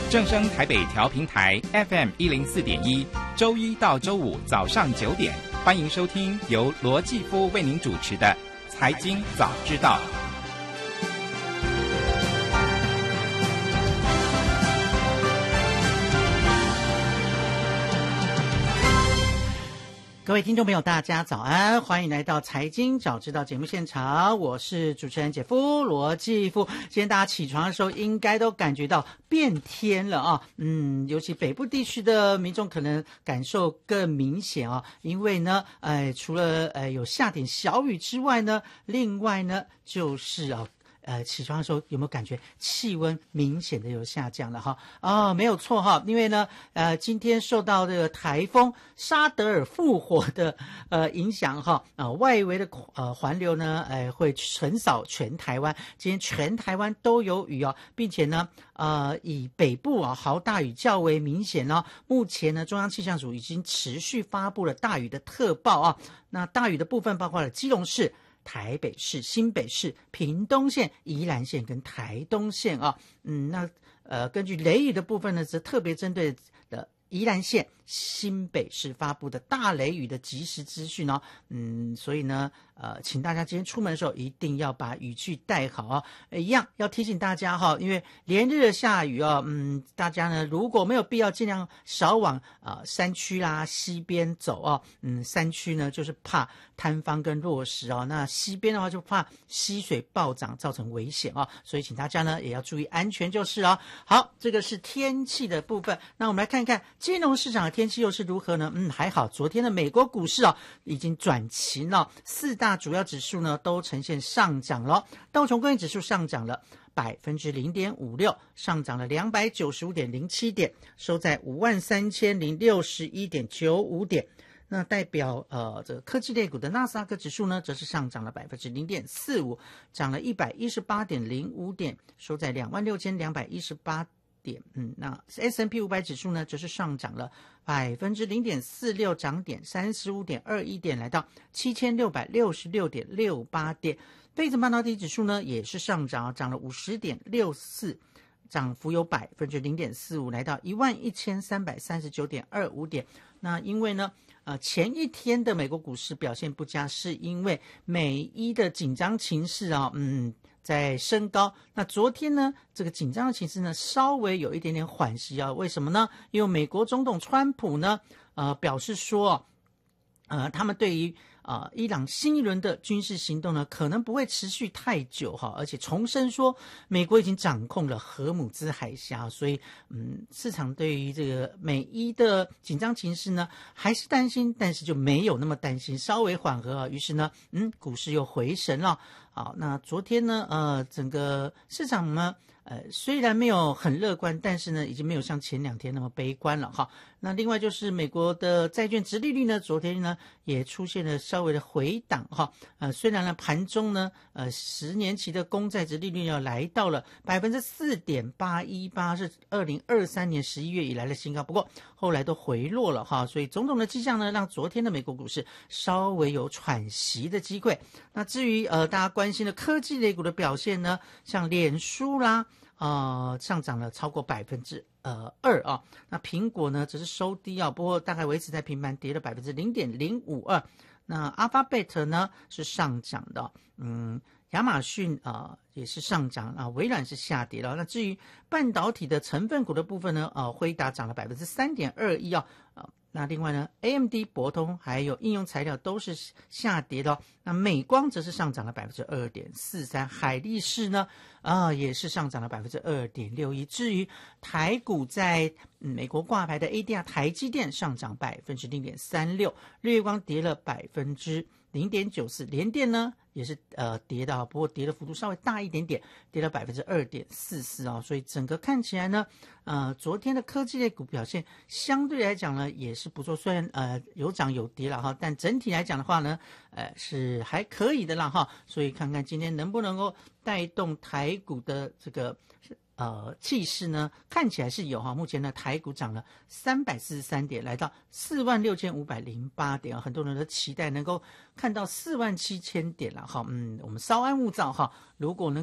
正声台北调频台 FM104.1，周一到周五早上9点，欢迎收听由罗继夫为您主持的《财经早知道》。 各位听众朋友大家早安，欢迎来到财经早知道节目现场，我是主持人姐夫罗继夫。今天大家起床的时候应该都感觉到变天了啊，尤其北部地区的民众可能感受更明显啊，因为呢除了有下点小雨之外呢，另外呢就是起床的时候有没有感觉气温明显的有下降了哈？没有错哈，因为呢今天受到这个台风沙德尔复活的影响哈，外围的环流呢会横扫全台湾，今天全台湾都有雨哦，并且呢以北部豪大雨较为明显哦。目前呢中央气象署已经持续发布了大雨的特报啊，那大雨的部分包括了基隆市、台北市、新北市、屏东县、宜兰县跟台东县啊，根据雷雨的部分呢，则特别针对的宜兰县、新北市发布的大雷雨的即时资讯哦，所以呢，请大家今天出门的时候一定要把雨具带好啊，一样要提醒大家哈，因为连日的下雨啊，大家呢如果没有必要，尽量少往山区啦、西边走啊，山区呢就是怕坍方跟落石哦，那西边的话就怕溪水暴涨造成危险啊，所以请大家呢也要注意安全就是了。好，这个是天气的部分，那我们来看看金融市场的天气又是如何呢？还好，昨天的美国股市已经转晴了，四大主要指数呢都呈现上涨了，道琼工业指数上涨了0.56%，上涨了295.07点，收在53061.95点。那代表这个科技类股的纳斯达克指数呢，则是上涨了0.45%，涨了118.05点，收在26218点。那 S&P 500指数呢，则是上涨了0.46%，涨点35.21点，来到7666.68点。费城半导体指数呢，也是上涨，涨了50.64%。涨幅有0.45%，来到11339.25点。那因为呢，前一天的美国股市表现不佳，是因为美伊的紧张情势在升高。那昨天呢，这个紧张的情势呢，稍微有一点点缓息啊。为什么呢？因为美国总统川普呢，表示说，他们对于伊朗新一轮的军事行动呢，可能不会持续太久哈，而且重申说，美国已经掌控了荷姆兹海峡，所以市场对于这个美伊的紧张情势呢，还是担心，但是就没有那么担心，稍微缓和于是呢，股市又回神了。好，那昨天呢，整个市场呢，虽然没有很乐观，但是呢，已经没有像前2天那么悲观了哈。那另外就是美国的债券殖利率呢，昨天呢也出现了稍微的回档哈。虽然呢盘中呢，10年期的公债殖利率要来到了4.818%，是2023年11月以来的新高，不过后来都回落了哈。所以种种的迹象呢，让昨天的美国股市稍微有喘息的机会。那至于大家关心的科技类股的表现呢，像脸书啦，上涨了超过2%啊。那苹果呢，只是收低啊，不过大概维持在平盘，跌了0.052%。那 Alphabet 呢是上涨的，亚马逊也是上涨啊，微软是下跌了。那至于半导体的成分股的部分呢，辉达涨了3.21%啊。那另外呢 AMD、博通还有应用材料都是下跌的。那美光则是上涨了2.43%，海力士呢也是上涨了2.61%。至于台股在美国挂牌的 ADR 台积电上涨0.36%，日月光跌了0.94%，联电呢也是跌的，不过跌的幅度稍微大一点点，跌了2.44%啊。所以整个看起来呢，昨天的科技类股表现相对来讲呢也是不错，虽然有涨有跌了哈，但整体来讲的话呢，是还可以的啦哈。所以看看今天能不能够带动台股的这个气势呢，看起来是有哈。目前呢，台股涨了343点，来到46508点啊，很多人都期待能够看到47000点了哈。我们稍安勿躁哈，如果能